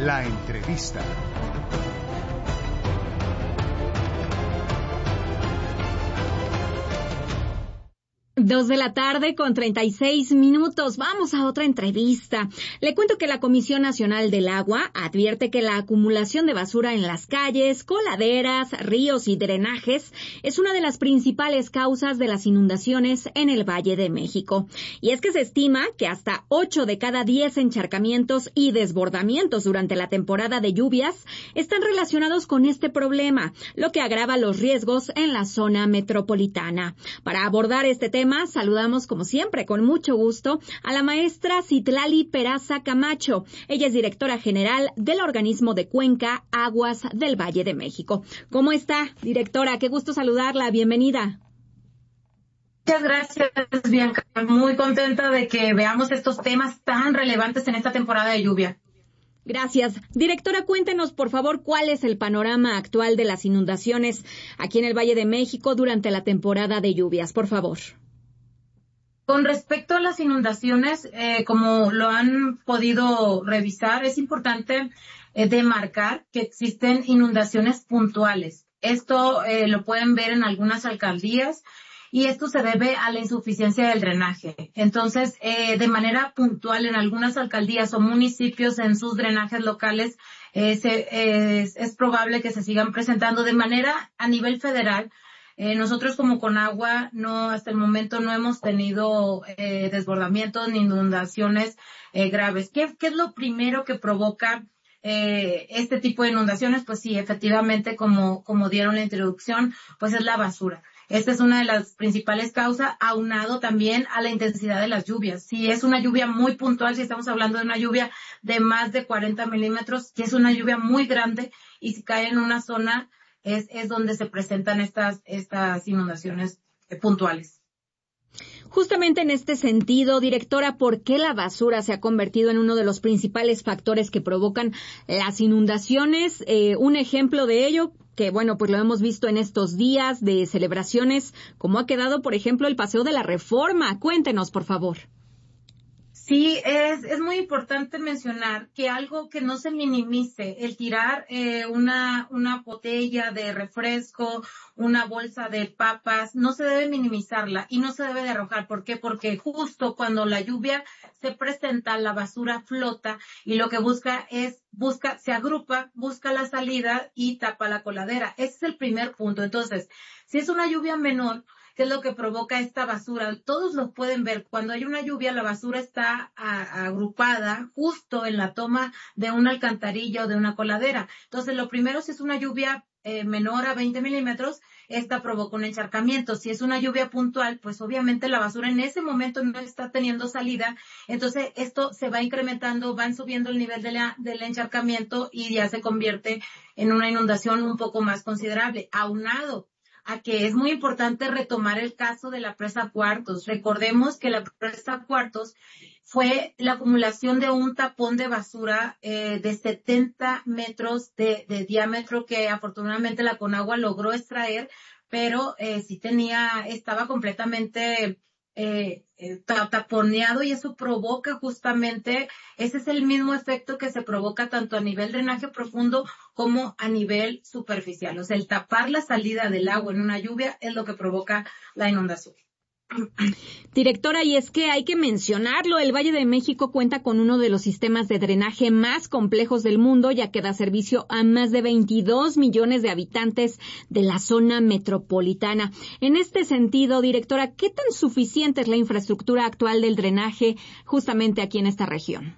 La entrevista. 2:36 p.m. Vamos a otra entrevista. Le cuento que la Comisión Nacional del Agua advierte que la acumulación de basura en las calles, coladeras, ríos y drenajes es una de las principales causas de las inundaciones en el Valle de México. Y es que se estima que hasta 8 de cada 10 encharcamientos y desbordamientos durante la temporada de lluvias están relacionados con este problema, lo que agrava los riesgos en la zona metropolitana. Para abordar este tema, saludamos como siempre con mucho gusto a la maestra Citlali Peraza Camacho. Ella es directora general del organismo de Cuenca Aguas del Valle de México. ¿Cómo está, directora? Qué gusto saludarla. Bienvenida. Muchas gracias, Bianca. Muy contenta de que veamos estos temas tan relevantes en esta temporada de lluvia. Gracias. Directora, cuéntenos, por favor, cuál es el panorama actual de las inundaciones aquí en el Valle de México durante la temporada de lluvias, por favor. Con respecto a las inundaciones, como lo han podido revisar, es importante demarcar que existen inundaciones puntuales. Esto lo pueden ver en algunas alcaldías y esto se debe a la insuficiencia del drenaje. Entonces, de manera puntual en algunas alcaldías o municipios en sus drenajes locales es probable que se sigan presentando de manera a nivel federal. Nosotros como Conagua hasta el momento no hemos tenido desbordamientos ni inundaciones graves. ¿Qué es lo primero que provoca este tipo de inundaciones? Pues sí, efectivamente, como dieron la introducción, pues es la basura. Esta es una de las principales causas, aunado también a la intensidad de las lluvias. Si es una lluvia muy puntual, si estamos hablando de una lluvia de más de 40 milímetros, que es una lluvia muy grande, y si cae en una zona, es donde se presentan estas inundaciones puntuales. Justamente en este sentido, directora, ¿por qué la basura se ha convertido en uno de los principales factores que provocan las inundaciones? Un ejemplo de ello, que bueno, pues lo hemos visto en estos días de celebraciones, como ha quedado, por ejemplo, el Paseo de la Reforma. Cuéntenos, por favor. Sí, es muy importante mencionar que algo que no se minimice, el tirar una botella de refresco, una bolsa de papas, no se debe minimizarla y no se debe de arrojar. ¿Por qué? Porque justo cuando la lluvia se presenta, la basura flota y lo que se agrupa, busca la salida y tapa la coladera. Ese es el primer punto. Entonces, si es una lluvia menor, ¿qué es lo que provoca esta basura? Todos lo pueden ver. Cuando hay una lluvia, la basura está agrupada justo en la toma de una alcantarilla o de una coladera. Entonces, lo primero, si es una lluvia menor a 20 milímetros, esta provoca un encharcamiento. Si es una lluvia puntual, pues obviamente la basura en ese momento no está teniendo salida. Entonces, esto se va incrementando, van subiendo el nivel del encharcamiento y ya se convierte en una inundación un poco más considerable. Aunado a que es muy importante retomar el caso de la presa Cuartos. Recordemos que la presa Cuartos fue la acumulación de un tapón de basura de 70 metros de diámetro que afortunadamente la Conagua logró extraer, pero estaba completamente taponeado y eso provoca justamente, ese es el mismo efecto que se provoca tanto a nivel drenaje profundo como a nivel superficial. O sea, el tapar la salida del agua en una lluvia es lo que provoca la inundación. Directora, y es que hay que mencionarlo, el Valle de México cuenta con uno de los sistemas de drenaje más complejos del mundo, ya que da servicio a más de 22 millones de habitantes de la zona metropolitana. En este sentido, directora, ¿qué tan suficiente es la infraestructura actual del drenaje justamente aquí en esta región?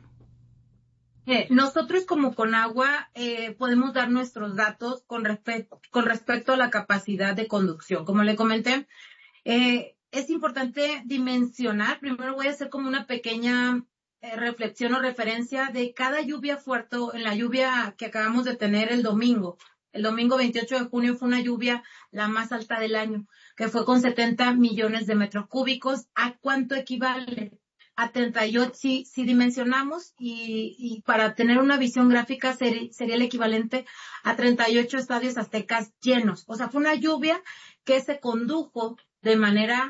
Nosotros como Conagua podemos dar nuestros datos con respecto a la capacidad de conducción. Como le comenté, es importante dimensionar, primero voy a hacer como una pequeña reflexión o referencia de cada lluvia fuerte, en la lluvia que acabamos de tener el domingo. El domingo 28 de junio fue una lluvia la más alta del año, que fue con 70 millones de metros cúbicos. ¿A cuánto equivale? A 38, si dimensionamos y para tener una visión gráfica sería el equivalente a 38 estadios aztecas llenos. O sea, fue una lluvia que se condujo de manera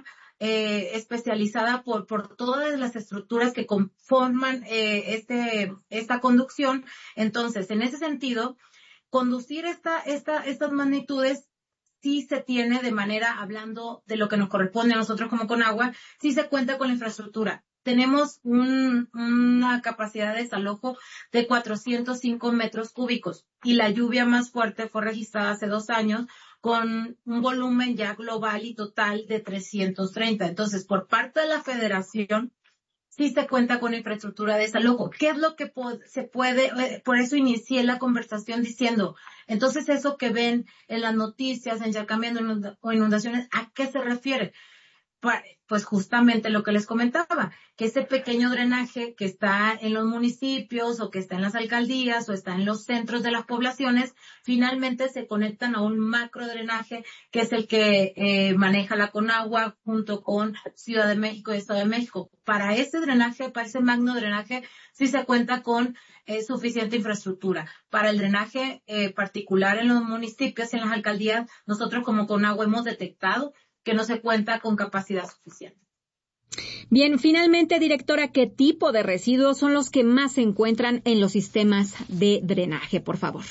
especializada por todas las estructuras que conforman esta conducción. Entonces, en ese sentido, conducir estas magnitudes sí se tiene de manera, hablando de lo que nos corresponde a nosotros como Conagua, sí se cuenta con la infraestructura. Tenemos una capacidad de desalojo de 405 metros cúbicos y la lluvia más fuerte fue registrada hace 2 años con un volumen ya global y total de 330. Entonces, por parte de la Federación, sí se cuenta con infraestructura de desalojo. ¿Qué es lo que se puede? Por eso inicié la conversación diciendo, entonces eso que ven en las noticias, encharcamiento o inundaciones, ¿a qué se refiere? Pues justamente lo que les comentaba, que ese pequeño drenaje que está en los municipios o que está en las alcaldías o está en los centros de las poblaciones, finalmente se conectan a un macro drenaje que es el que maneja la Conagua junto con Ciudad de México y Estado de México. Para ese drenaje, para ese magno drenaje, sí se cuenta con suficiente infraestructura. Para el drenaje particular en los municipios y en las alcaldías, nosotros como Conagua hemos detectado que no se cuenta con capacidad suficiente. Bien, finalmente, directora, ¿qué tipo de residuos son los que más se encuentran en los sistemas de drenaje, por favor?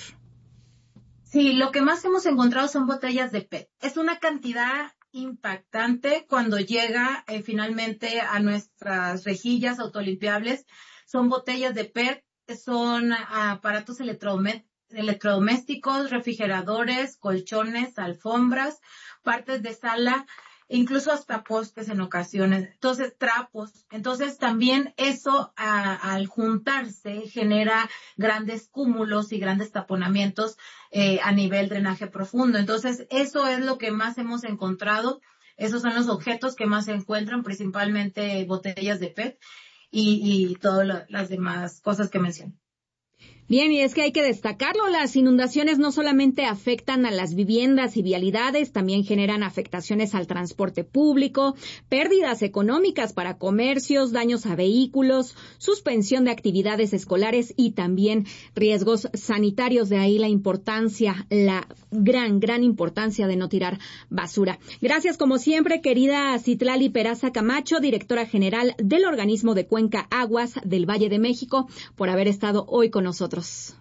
Sí, lo que más hemos encontrado son botellas de PET. Es una cantidad impactante cuando llega finalmente a nuestras rejillas autolimpiables. Son botellas de PET, son aparatos electrodomésticos, refrigeradores, colchones, alfombras, partes de sala, incluso hasta postes en ocasiones, entonces trapos. Entonces también eso al juntarse genera grandes cúmulos y grandes taponamientos a nivel drenaje profundo. Entonces eso es lo que más hemos encontrado. Esos son los objetos que más se encuentran, principalmente botellas de PET y todas las demás cosas que mencioné. Bien, y es que hay que destacarlo, las inundaciones no solamente afectan a las viviendas y vialidades, también generan afectaciones al transporte público, pérdidas económicas para comercios, daños a vehículos, suspensión de actividades escolares y también riesgos sanitarios. De ahí la importancia, la gran importancia de no tirar basura. Gracias, como siempre, querida Citlali Peraza Camacho, directora general del organismo de Cuenca Aguas del Valle de México, por haber estado hoy con nosotros.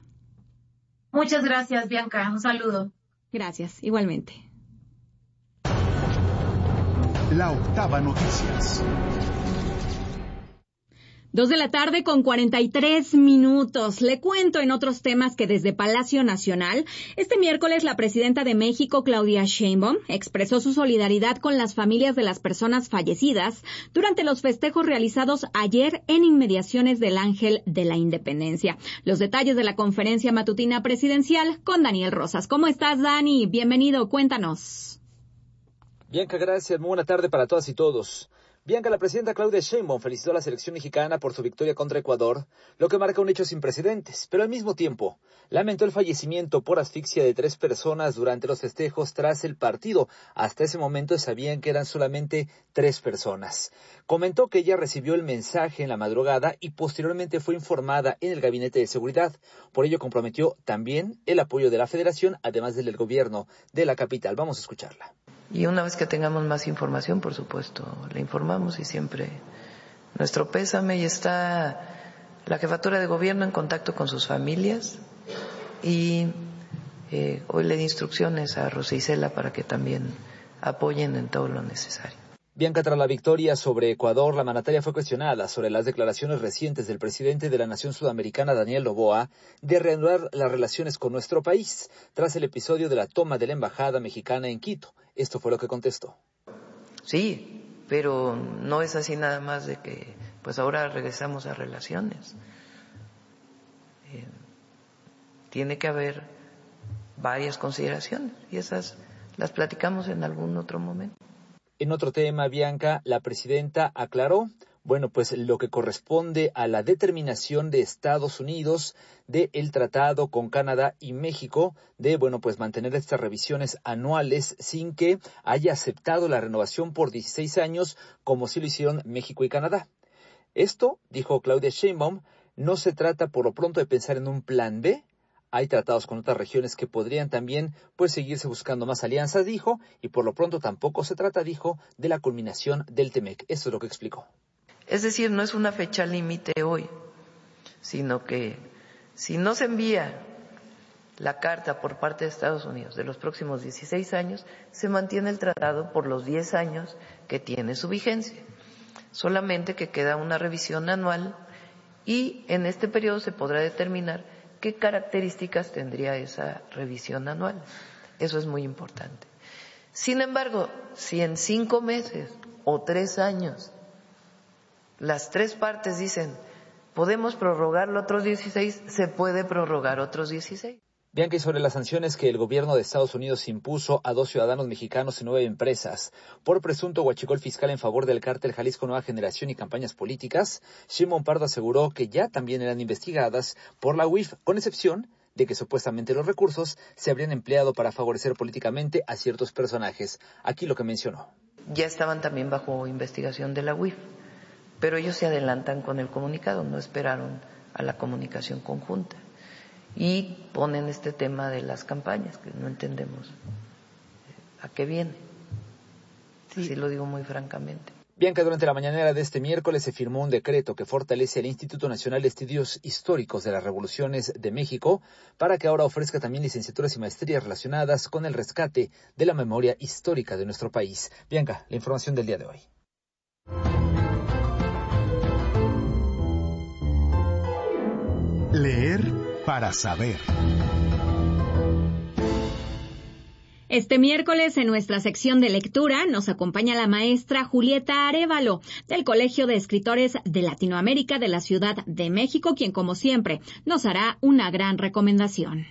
Muchas gracias, Bianca. Un saludo. Gracias, igualmente. La Octava Noticias. 2:43 p.m. Le cuento en otros temas que desde Palacio Nacional, este miércoles la presidenta de México, Claudia Sheinbaum, expresó su solidaridad con las familias de las personas fallecidas durante los festejos realizados ayer en inmediaciones del Ángel de la Independencia. Los detalles de la conferencia matutina presidencial con Daniel Rosas. ¿Cómo estás, Dani? Bienvenido, cuéntanos. Bianca, gracias. Muy buena tarde para todas y todos. Bianca, la presidenta Claudia Sheinbaum felicitó a la selección mexicana por su victoria contra Ecuador, lo que marca un hecho sin precedentes, pero al mismo tiempo lamentó el fallecimiento por asfixia de 3 personas durante los festejos tras el partido. Hasta ese momento sabían que eran solamente 3 personas. Comentó que ella recibió el mensaje en la madrugada y posteriormente fue informada en el gabinete de seguridad. Por ello comprometió también el apoyo de la Federación, además del gobierno de la capital. Vamos a escucharla. Y una vez que tengamos más información, por supuesto, le informamos y siempre nuestro pésame. Y está la jefatura de gobierno en contacto con sus familias y hoy le di instrucciones a Rosa Isela para que también apoyen en todo lo necesario. Bianca, tras la victoria sobre Ecuador, la mandataria fue cuestionada sobre las declaraciones recientes del presidente de la nación sudamericana, Daniel Noboa, de reanudar las relaciones con nuestro país, tras el episodio de la toma de la embajada mexicana en Quito. Esto fue lo que contestó. Sí, pero no es así nada más de que pues ahora regresamos a relaciones. Tiene que haber varias consideraciones y esas las platicamos en algún otro momento. En otro tema, Bianca, la presidenta aclaró, pues lo que corresponde a la determinación de Estados Unidos del tratado con Canadá y México de, mantener estas revisiones anuales sin que haya aceptado la renovación por 16 años, como sí lo hicieron México y Canadá. Esto, dijo Claudia Sheinbaum, no se trata por lo pronto de pensar en un plan B, Hay tratados con otras regiones que podrían también seguirse buscando más alianzas, dijo, y por lo pronto tampoco se trata, dijo, de la culminación del TEMEC. Esto es lo que explicó. Es decir, no es una fecha límite hoy, sino que si no se envía la carta por parte de Estados Unidos de los próximos 16 años, se mantiene el tratado por los 10 años que tiene su vigencia. Solamente que queda una revisión anual y en este periodo se podrá determinar qué características tendría esa revisión anual. Eso es muy importante. Sin embargo, si en 5 meses o 3 años las 3 partes dicen podemos prorrogarlo otros 16, se puede prorrogar otros 16. Bianca, y sobre las sanciones que el gobierno de Estados Unidos impuso a 2 ciudadanos mexicanos y 9 empresas por presunto huachicol fiscal en favor del cártel Jalisco Nueva Generación y campañas políticas, Shimon Pardo aseguró que ya también eran investigadas por la UIF, con excepción de que supuestamente los recursos se habrían empleado para favorecer políticamente a ciertos personajes. Aquí lo que mencionó. Ya estaban también bajo investigación de la UIF, pero ellos se adelantan con el comunicado, no esperaron a la comunicación conjunta. Y ponen este tema de las campañas, que no entendemos a qué viene. Sí. Así lo digo muy francamente. Bianca, durante la mañanera de este miércoles se firmó un decreto que fortalece al Instituto Nacional de Estudios Históricos de las Revoluciones de México para que ahora ofrezca también licenciaturas y maestrías relacionadas con el rescate de la memoria histórica de nuestro país. Bianca, la información del día de hoy. Leer para saber. Este miércoles en nuestra sección de lectura nos acompaña la maestra Julieta Arévalo del Colegio de Escritores de Latinoamérica de la Ciudad de México, quien como siempre nos hará una gran recomendación.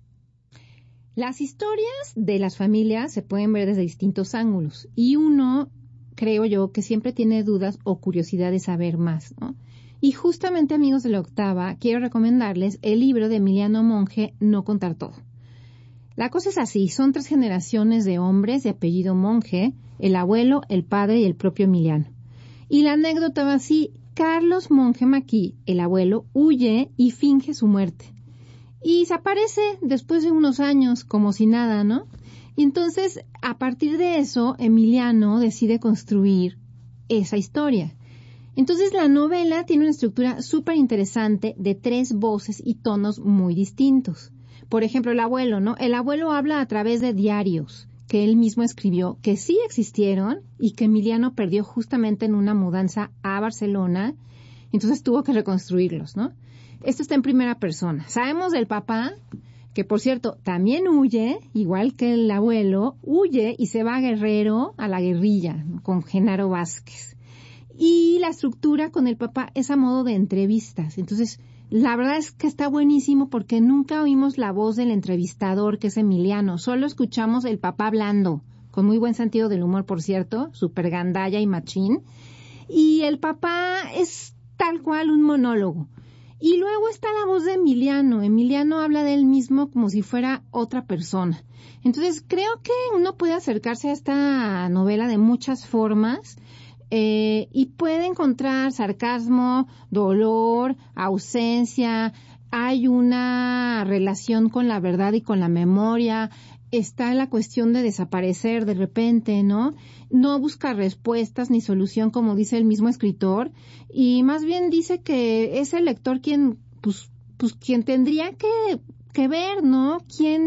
Las historias de las familias se pueden ver desde distintos ángulos y uno, creo yo, que siempre tiene dudas o curiosidad de saber más, ¿no? Y justamente, amigos de la octava, quiero recomendarles el libro de Emiliano Monge, No contar todo. La cosa es así, son 3 generaciones de hombres de apellido Monge, el abuelo, el padre y el propio Emiliano. Y la anécdota va así: Carlos Monge Maquí, el abuelo, huye y finge su muerte. Y se aparece después de unos años como si nada, ¿no? Y entonces, a partir de eso, Emiliano decide construir esa historia. Entonces la novela tiene una estructura súper interesante de 3 voces y tonos muy distintos. Por ejemplo, el abuelo, ¿no? El abuelo habla a través de diarios que él mismo escribió, que sí existieron y que Emiliano perdió justamente en una mudanza a Barcelona. Entonces tuvo que reconstruirlos, ¿no? Esto está en primera persona. Sabemos del papá, que por cierto también huye, igual que el abuelo, huye y se va a Guerrero, a la guerrilla, ¿no? Con Genaro Vázquez. Y la estructura con el papá es a modo de entrevistas. Entonces, la verdad es que está buenísimo porque nunca oímos la voz del entrevistador, que es Emiliano. Solo escuchamos el papá hablando, con muy buen sentido del humor, por cierto, súper gandalla y machín. Y el papá es tal cual un monólogo. Y luego está la voz de Emiliano. Emiliano habla de él mismo como si fuera otra persona. Entonces, creo que uno puede acercarse a esta novela de muchas formas. Y puede encontrar sarcasmo, dolor, ausencia, hay una relación con la verdad y con la memoria, está la cuestión de desaparecer de repente, ¿no? No busca respuestas ni solución, como dice el mismo escritor, y más bien dice que es el lector quien, quien tendría que ver, ¿no?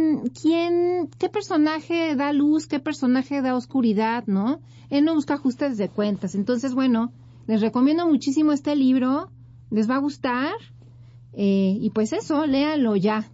¿Qué personaje da luz, qué personaje da oscuridad, ¿no? Él no busca ajustes de cuentas. Entonces, bueno, les recomiendo muchísimo este libro, les va a gustar, y pues eso, léanlo ya.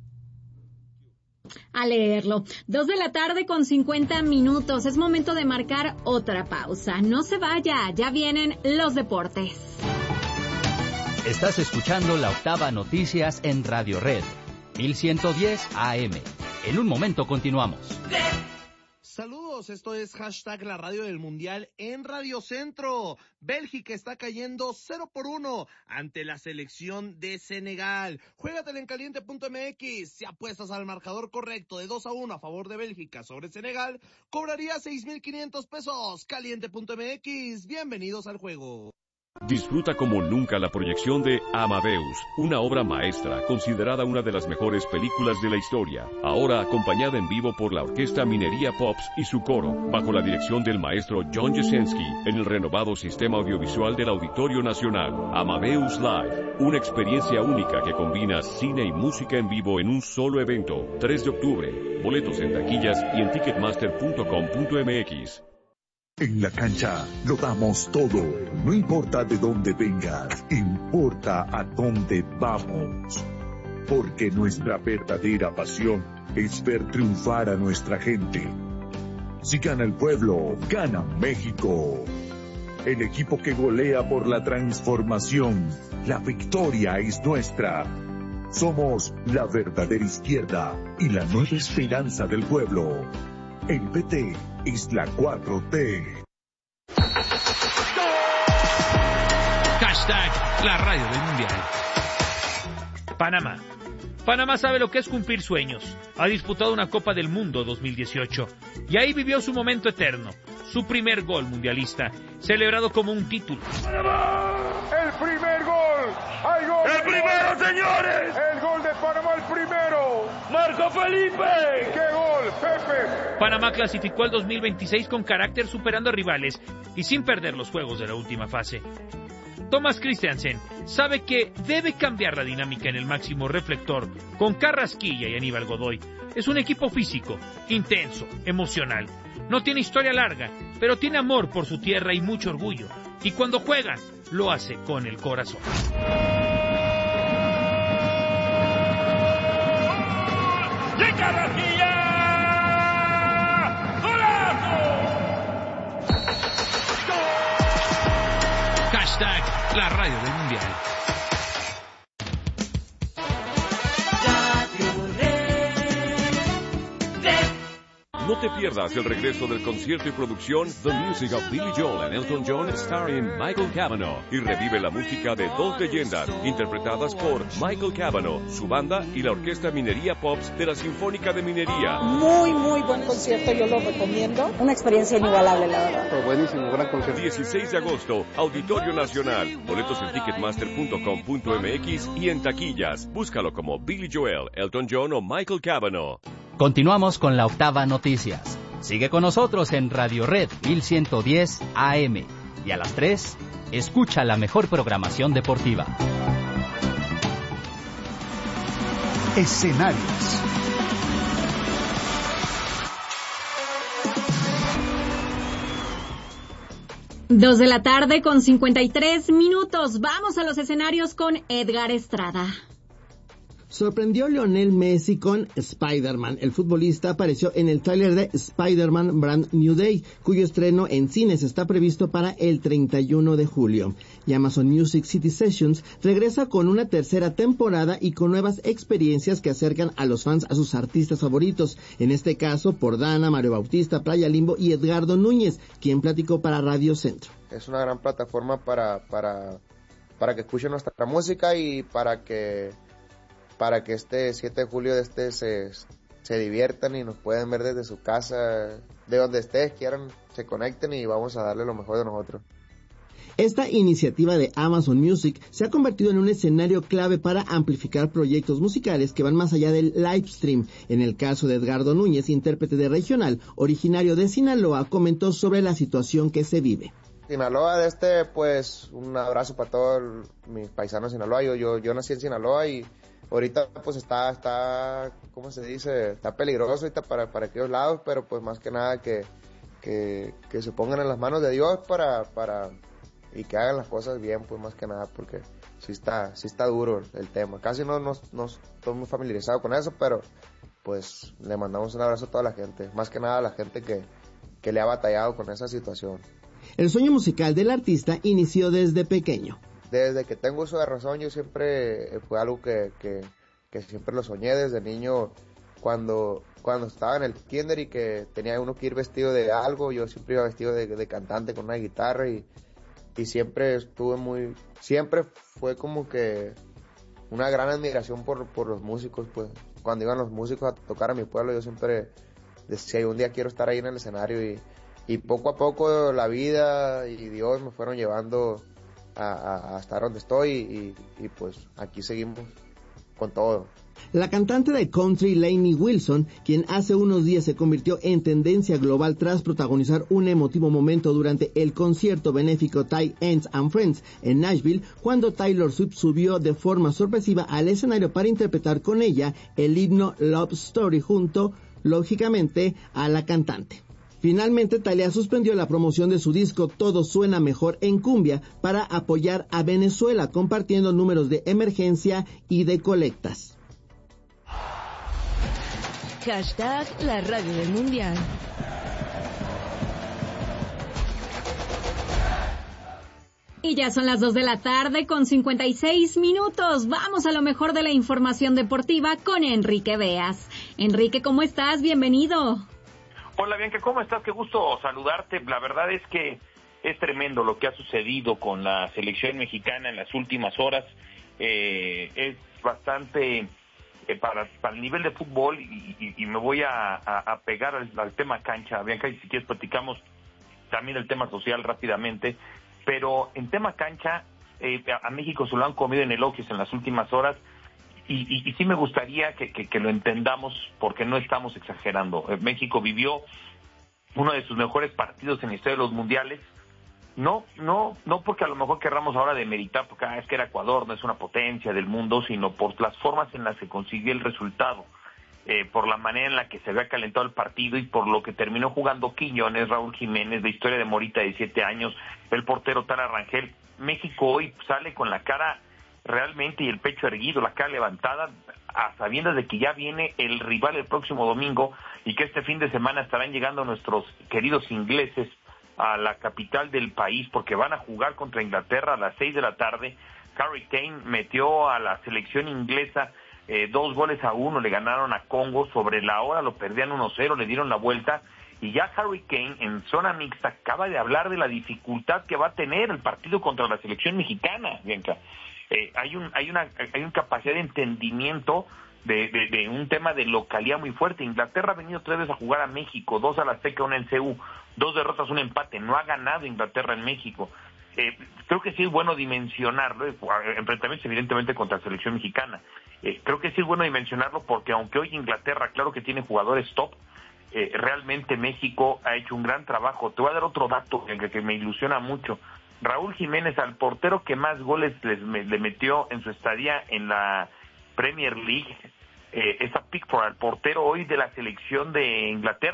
A leerlo. 2:50 p.m. Es momento de marcar otra pausa. No se vaya, ya vienen los deportes. Estás escuchando La Octava Noticias en Radio Red 1110 AM. En un momento continuamos. Saludos, esto es #la radio del mundial en Radio Centro. Bélgica está cayendo 0-1 ante la selección de Senegal. Juégatela en caliente.mx. Si apuestas al marcador correcto de 2-1 a favor de Bélgica sobre Senegal, cobraría $6,500. Caliente.mx. Bienvenidos al juego. Disfruta como nunca la proyección de Amadeus, una obra maestra considerada una de las mejores películas de la historia, ahora acompañada en vivo por la Orquesta Minería Pops y su coro, bajo la dirección del maestro John Jasenski, en el renovado sistema audiovisual del Auditorio Nacional. Amadeus Live, una experiencia única que combina cine y música en vivo en un solo evento. 3 de octubre, boletos en taquillas y en ticketmaster.com.mx. En la cancha lo damos todo, no importa de dónde vengas, importa a dónde vamos. Porque nuestra verdadera pasión es ver triunfar a nuestra gente. Si gana el pueblo, gana México. El equipo que golea por la transformación, la victoria es nuestra. Somos la verdadera izquierda y la nueva esperanza del pueblo. El PT es la 4T. Hashtag la radio del mundial. Panamá. Panamá sabe lo que es cumplir sueños. Ha disputado una Copa del Mundo 2018 y ahí vivió su momento eterno, su primer gol mundialista, celebrado como un título. ¡Panamá! ¡El primer gol! ¡Hay gol! ¡El primero, señores! ¡El gol de Panamá, el primero! ¡Marco Felipe! ¡Qué gol, Pepe! Panamá clasificó al 2026 con carácter, superando a rivales y sin perder los juegos de la última fase. Thomas Christiansen sabe que debe cambiar la dinámica en el máximo reflector con Carrasquilla y Aníbal Godoy. Es un equipo físico, intenso, emocional. No tiene historia larga, pero tiene amor por su tierra y mucho orgullo. Y cuando juega, lo hace con el corazón. ¡De Carrasquilla! Hashtag la radio del mundial. No te pierdas el regreso del concierto y producción The Music of Billy Joel and Elton John starring Michael Cavanaugh, y revive la música de dos leyendas interpretadas por Michael Cavanaugh, su banda y la Orquesta Minería Pops de la Sinfónica de Minería. Muy buen concierto, yo lo recomiendo. Una experiencia inigualable, la verdad. Fue buenísimo, gran concierto. 16 de agosto, Auditorio Nacional. Boletos en ticketmaster.com.mx y en taquillas. Búscalo como Billy Joel, Elton John o Michael Cavanaugh. Continuamos con la Octava Noticias. Sigue con nosotros en Radio Red 1110 AM. Y a las 3, escucha la mejor programación deportiva. Escenarios. Dos de la tarde con 53 minutos. Vamos a los escenarios con Edgar Estrada. Sorprendió Lionel Messi con Spider-Man. El futbolista apareció en el tráiler de Spider-Man Brand New Day, cuyo estreno en cines está previsto para el 31 de julio. Y Amazon Music City Sessions regresa con una tercera temporada y con nuevas experiencias que acercan a los fans a sus artistas favoritos. En este caso, por Dana, Mario Bautista, Playa Limbo y Edgardo Núñez, quien platicó para Radio Centro. Es una gran plataforma para que escuchen nuestra música y para que este 7 de julio se diviertan y nos pueden ver desde su casa, de donde ustedes quieran, se conecten y vamos a darle lo mejor de nosotros. Esta iniciativa de Amazon Music se ha convertido en un escenario clave para amplificar proyectos musicales que van más allá del live stream. En el caso de Edgardo Núñez, intérprete de Regional, originario de Sinaloa, comentó sobre la situación que se vive. Sinaloa, pues un abrazo para todos mis paisanos de Sinaloa. Yo nací en Sinaloa y ahorita pues está, ¿cómo se dice? Está peligroso ahorita para aquellos lados, pero pues más que nada que se pongan en las manos de Dios y que hagan las cosas bien, pues más que nada, porque sí está duro el tema. Casi no estoy muy familiarizado con eso, pero pues le mandamos un abrazo a toda la gente, más que nada a la gente que le ha batallado con esa situación. El sueño musical del artista inició desde pequeño. Desde que tengo uso de razón, yo siempre fue algo que siempre lo soñé desde niño. Cuando estaba en el kinder y que tenía uno que ir vestido de algo, yo siempre iba vestido de cantante con una guitarra y siempre siempre fue como que una gran admiración por los músicos, pues. Cuando iban los músicos a tocar a mi pueblo, yo siempre decía, un día quiero estar ahí en el escenario y poco a poco la vida y Dios me fueron llevando a estar donde estoy y pues aquí seguimos con todo. La cantante de country Lainey Wilson, quien hace unos días se convirtió en tendencia global tras protagonizar un emotivo momento durante el concierto benéfico Ty Ends and Friends en Nashville, cuando Taylor Swift subió de forma sorpresiva al escenario para interpretar con ella el himno Love Story junto, lógicamente, a la cantante. Finalmente, Thalía suspendió la promoción de su disco Todo Suena Mejor en Cumbia para apoyar a Venezuela, compartiendo números de emergencia y de colectas. Hashtag la radio del mundial. Y ya son las 2 de la tarde con 56 minutos. Vamos a lo mejor de la información deportiva con Enrique Beas. Enrique, ¿cómo estás? Bienvenido. Hola Bianca, ¿cómo estás? Qué gusto saludarte. La verdad es que es tremendo lo que ha sucedido con la selección mexicana en las últimas horas. Es bastante para el nivel de fútbol y me voy a pegar al tema cancha, Bianca, y si quieres platicamos también el tema social rápidamente, pero en tema cancha a México se lo han comido en elogios en las últimas horas y sí me gustaría que lo entendamos porque no estamos exagerando. México vivió uno de sus mejores partidos en la historia de los mundiales. No porque a lo mejor querramos ahora demeritar, porque es que era Ecuador, no es una potencia del mundo, sino por las formas en las que consiguió el resultado, por la manera en la que se había calentado el partido y por lo que terminó jugando Quiñones, Raúl Jiménez, de historia de Morita de 7 años, el portero Tara Rangel. México hoy sale con la cara realmente y el pecho erguido, la cara levantada, a sabiendas de que ya viene el rival el próximo domingo y que este fin de semana estarán llegando nuestros queridos ingleses a la capital del país porque van a jugar contra Inglaterra a las 6 de la tarde. Harry Kane metió a la selección inglesa 2-1, le ganaron a Congo, sobre la hora lo perdían 1-0, le dieron la vuelta y ya Harry Kane en zona mixta acaba de hablar de la dificultad que va a tener el partido contra la selección mexicana, Bianca. Hay una capacidad de entendimiento de un tema de localidad muy fuerte. Inglaterra ha venido 3 veces a jugar a México, 2 a la Azteca, 1 en CU, 2 derrotas, 1 empate. No ha ganado Inglaterra en México. Creo que sí es bueno dimensionarlo, enfrentamientos evidentemente contra la selección mexicana. Creo que sí es bueno dimensionarlo porque aunque hoy Inglaterra, claro que tiene jugadores top, realmente México ha hecho un gran trabajo. Te voy a dar otro dato que me ilusiona mucho. Raúl Jiménez, al portero que más goles le metió en su estadía en la Premier League, esa Pickford, al portero hoy de la selección de Inglaterra.